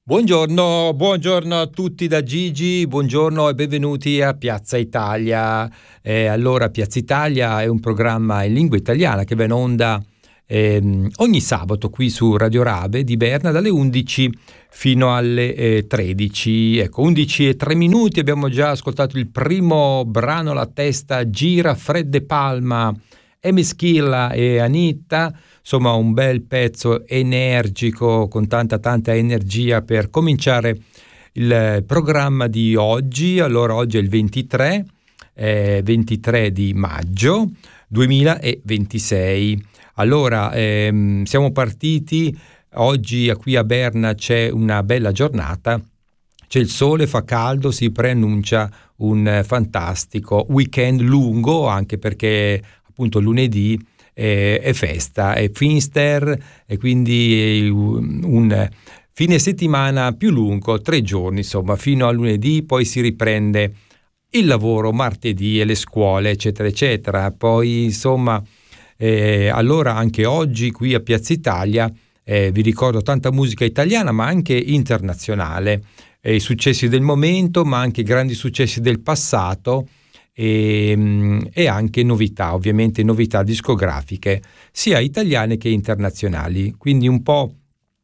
Buongiorno a tutti da Gigi, buongiorno e benvenuti a Piazza Italia. Allora, Piazza Italia è un programma in lingua italiana che va in onda ogni sabato qui su Radio Rabe di Berna dalle 11 fino alle 13. Ecco, 11 e 3 minuti, abbiamo già ascoltato il primo brano, La testa gira, Fred De Palma, Emeschilla e Anitta. Insomma, un bel pezzo energico con tanta energia per cominciare il programma di oggi. Allora, oggi è il 23 di maggio 2026. Allora, siamo partiti oggi. Qui a Berna c'è una bella giornata, c'è il sole, fa caldo, si preannuncia un fantastico weekend lungo, anche perché appunto lunedì è festa, è Finster, e quindi un fine settimana più lungo, 3 giorni insomma, fino a lunedì. Poi si riprende il lavoro martedì e le scuole eccetera eccetera. Poi insomma, allora anche oggi qui a Piazza Italia vi ricordo tanta musica italiana ma anche internazionale, i successi del momento ma anche grandi successi del passato, e anche novità, ovviamente novità discografiche sia italiane che internazionali, quindi un po'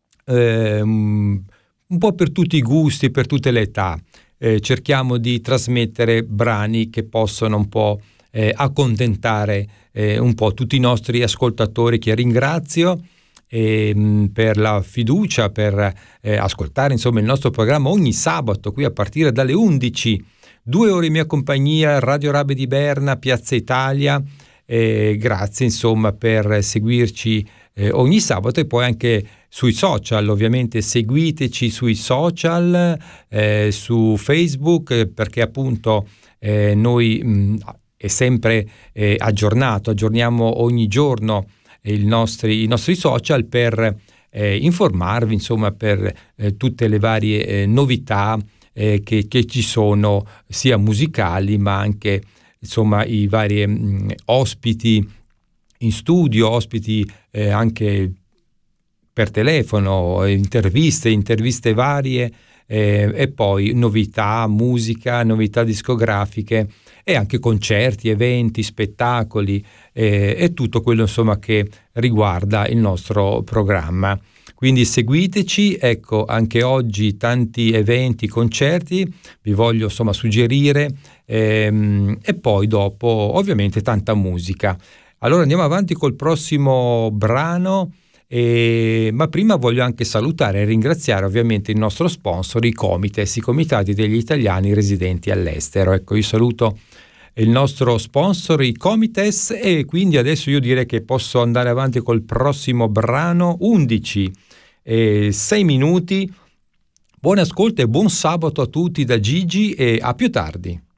per tutti i gusti, per tutte le età. Cerchiamo di trasmettere brani che possono un po' accontentare un po' tutti i nostri ascoltatori, che ringrazio per la fiducia, per ascoltare insomma il nostro programma ogni sabato qui a partire dalle 11. 2 ore in mia compagnia, Radio Rabe di Berna, Piazza Italia. Grazie insomma per seguirci ogni sabato, e poi anche sui social, ovviamente seguiteci sui social, su Facebook, perché appunto noi è sempre aggiorniamo ogni giorno i nostri social per informarvi insomma per tutte le varie novità che ci sono, sia musicali ma anche insomma i vari ospiti in studio, ospiti anche per telefono, interviste varie, e poi novità, musica, novità discografiche e anche concerti, eventi, spettacoli, e tutto quello insomma che riguarda il nostro programma. Quindi seguiteci, ecco, anche oggi tanti eventi, concerti, vi voglio insomma suggerire, e poi dopo ovviamente tanta musica. Allora andiamo avanti col prossimo brano, ma prima voglio anche salutare e ringraziare ovviamente il nostro sponsor, i Comites, i Comitati degli Italiani Residenti all'Estero. Ecco, io saluto il nostro sponsor, i Comites, e quindi adesso io direi che posso andare avanti col prossimo brano. 11 e 6 minuti. Buon ascolto e buon sabato a tutti da Gigi, e a più tardi.